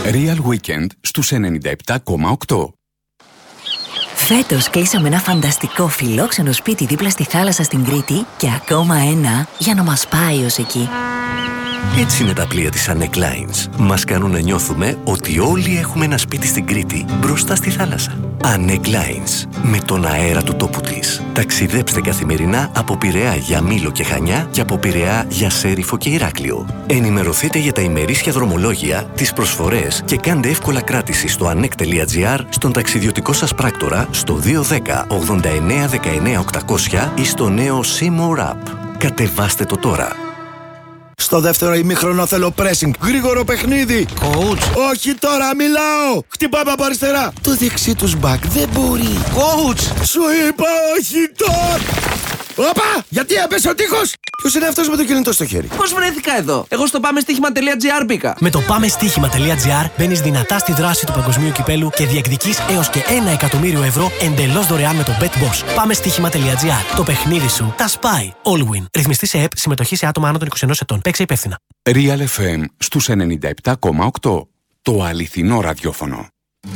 Real Weekend στους 97,8. Φέτος κλείσαμε ένα φανταστικό φιλόξενο σπίτι δίπλα στη θάλασσα στην Κρήτη και ακόμα ένα για να μας πάει ως εκεί. Έτσι είναι τα πλοία της Anek Lines. Μας κάνουν να νιώθουμε ότι όλοι έχουμε ένα σπίτι στην Κρήτη, μπροστά στη θάλασσα. Anek Lines, με τον αέρα του τόπου της. Ταξιδέψτε καθημερινά από Πειραιά για Μήλο και Χανιά και από Πειραιά για Σέριφο και Ηράκλειο. Ενημερωθείτε για τα ημερήσια δρομολόγια, τις προσφορές και κάντε εύκολα κράτηση στο anek.gr, στον ταξιδιωτικό σας πράκτορα, στο 210 89 19 800 ή στο νέο Seymour App. Κατεβάστε το τώρα. Στο δεύτερο ημίχρονο θέλω pressing. Γρήγορο παιχνίδι. Coach. Όχι τώρα, μιλάω. Χτυπάμε από αριστερά. Το δεξί τους back δεν μπορεί. Coach. Σου είπα όχι τώρα. Όπα! Γιατί έπεσε ο τείχος! Ποιος είναι αυτός με το κινητό στο χέρι? Πώς βρέθηκα εδώ? Εγώ στο πάμεστοίχημα.gr μπήκα. Με το πάμεστοίχημα.gr μπαίνεις δυνατά στη δράση του παγκοσμίου κυπέλου και διεκδικείς έως και 1 εκατομμύριο ευρώ εντελώς δωρεάν με το BetBoss. Πάμεστοίχημα.gr. Το παιχνίδι σου τα σπάει. All win. Ρυθμιστή σε ΕΠ. Συμμετοχή σε άτομα άνω των 21 ετών. Παίξε υπεύθυνα. Real FM στους 97,8. Το αληθινό ραδιόφωνο.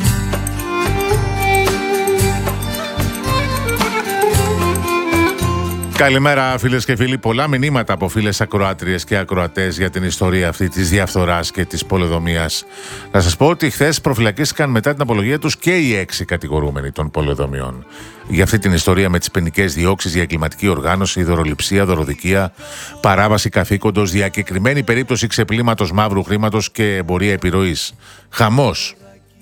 Καλημέρα φίλες και φίλοι. Πολλά μηνύματα από φίλες ακροάτριες και ακροατές για την ιστορία αυτή της διαφθοράς και της πολεοδομίας. Να σας πω ότι χθες προφυλακίστηκαν μετά την απολογία τους και οι 6 κατηγορούμενοι των πολεοδομιών. Για αυτή την ιστορία με τις ποινικές διώξεις για εγκληματική οργάνωση, δωροληψία, δωροδικία, παράβαση καθήκοντος, διακεκριμένη περίπτωση ξεπλήματος μαύρου χρήματος και εμπορία επιρροής. Χαμός.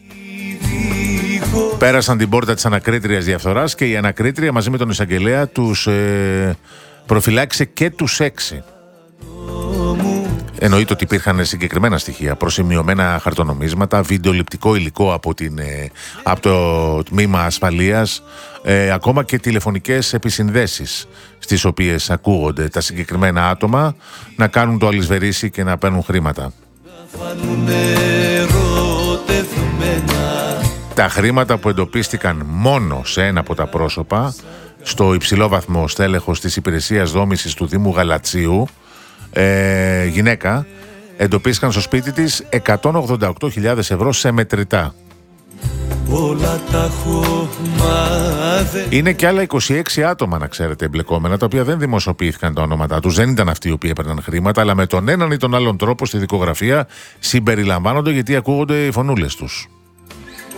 Πέρασαν την πόρτα της ανακρίτριας διαφθοράς και η ανακρίτρια μαζί με τον εισαγγελέα τους προφυλάξε και τους 6. Εννοείται ότι υπήρχαν συγκεκριμένα στοιχεία, προσημειωμένα χαρτονομίσματα, βιντεοληπτικό υλικό από το τμήμα ασφαλείας, ακόμα και τηλεφωνικές επισυνδέσεις στις οποίες ακούγονται τα συγκεκριμένα άτομα να κάνουν το αλυσβερίσι και να παίρνουν χρήματα. Τα χρήματα που εντοπίστηκαν μόνο σε ένα από τα πρόσωπα, στο υψηλόβαθμο στέλεχος της υπηρεσίας δόμησης του Δήμου Γαλατσίου, γυναίκα, εντοπίστηκαν στο σπίτι της 188.000 ευρώ σε μετρητά. Είναι και άλλα 26 άτομα, να ξέρετε, εμπλεκόμενα, τα οποία δεν δημοσιοποιήθηκαν τα ονόματά τους. Δεν ήταν αυτοί οι οποίοι έπαιρναν χρήματα, αλλά με τον έναν ή τον άλλον τρόπο στη δικογραφία συμπεριλαμβάνονται γιατί ακούγονται οι φωνούλες τους.